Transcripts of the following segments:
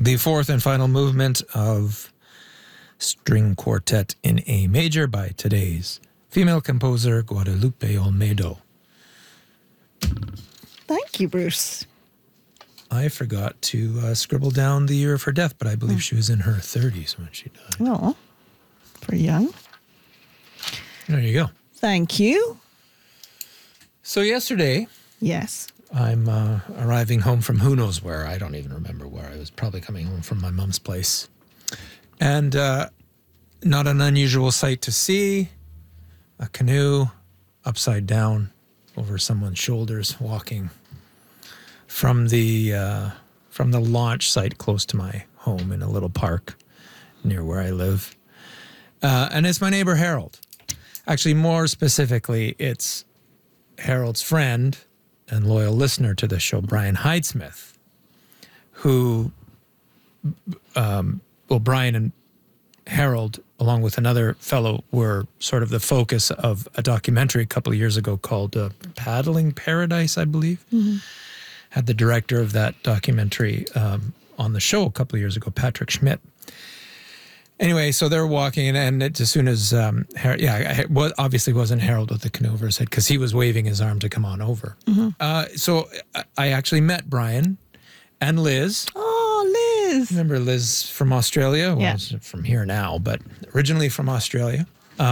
The fourth and final movement of String Quartet in A Major by today's female composer, Guadalupe Olmedo. Thank you, Bruce. I forgot to scribble down the year of her death, but I believe she was in her 30s when she died. Oh, pretty young. There you go. Thank you. So yesterday, Yes. I'm arriving home from who knows where. I don't even remember where. I was probably coming home from my mom's place. And not an unusual sight to see. A canoe upside down over someone's shoulders walking from the launch site close to my home in a little park near where I live. And it's my neighbor Harold. Actually, more specifically, it's Harold's friend and loyal listener to the show, Brian Hydesmith, who, Brian and Harold, along with another fellow, were sort of the focus of a documentary a couple of years ago called Paddling Paradise, I believe. Mm-hmm. Had the director of that documentary on the show a couple of years ago, Patrick Schmidt. Anyway, so they're walking, and as soon as obviously wasn't Harold with the canoe over his head because he was waving his arm to come on over. Mm-hmm. So I actually met Brian and Liz. Oh, Liz. Remember Liz from Australia? Well, yeah. She's from here now, but originally from Australia.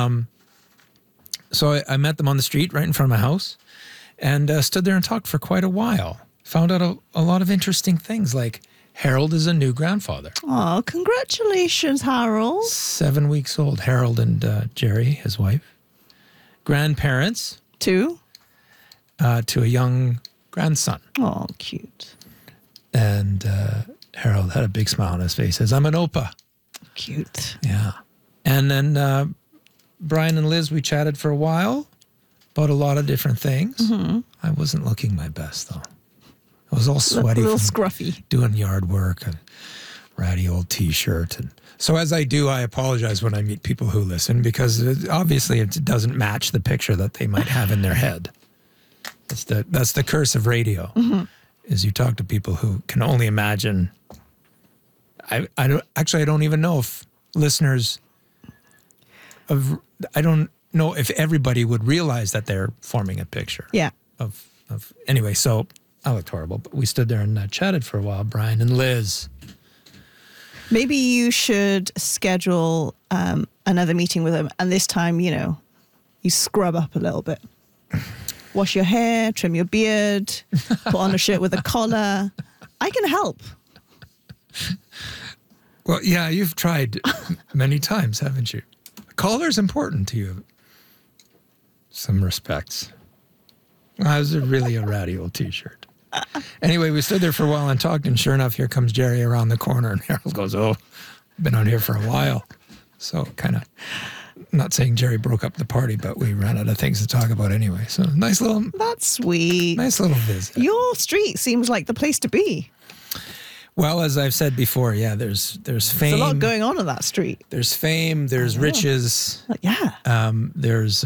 So I met them on the street right in front of my house and stood there and talked for quite a while. Found out a lot of interesting things, like Harold is a new grandfather. Oh, congratulations, Harold. 7 weeks old. Harold and Jerry, his wife. Grandparents. To a young grandson. Oh, cute. And Harold had a big smile on his face. Says, I'm an Opa. Cute. Yeah. And then Brian and Liz, we chatted for a while about a lot of different things. Mm-hmm. I wasn't looking my best, though. I was all sweaty. A little scruffy. Doing yard work, a ratty old T-shirt. And so as I do, I apologize when I meet people who listen because obviously it doesn't match the picture that they might have in their head. That's the curse of radio, mm-hmm. is you talk to people who can only imagine. I don't even know if listeners I don't know if everybody would realize that they're forming a picture. Yeah. Anyway, so I looked horrible, but we stood there and chatted for a while, Brian and Liz. Maybe you should schedule another meeting with them, and this time, you scrub up a little bit. Wash your hair, trim your beard, put on a shirt with a collar. I can help. Well, yeah, you've tried many times, haven't you? A collar's important to you. Some respects. Well, it was really a ratty old T-shirt. Anyway, we stood there for a while and talked, and sure enough, here comes Jerry around the corner, and Harold goes, oh, been out here for a while. So kind of, not saying Jerry broke up the party, but we ran out of things to talk about anyway. So That's sweet. Nice little visit. Your street seems like the place to be. Well, as I've said before, yeah, there's fame. There's a lot going on that street. There's fame, there's riches. Yeah. There's